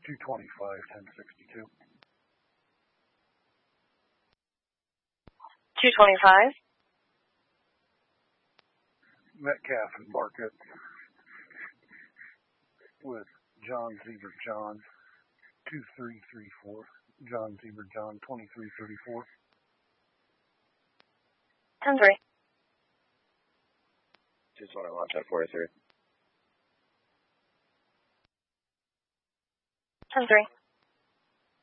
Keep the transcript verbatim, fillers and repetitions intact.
two twenty-five, ten sixty-two. two twenty-five. Metcalf and Market with John Zebra John, two three three four. John Zebra John, twenty-three thirty-four. ten three. Just want to launch at four three. ten three.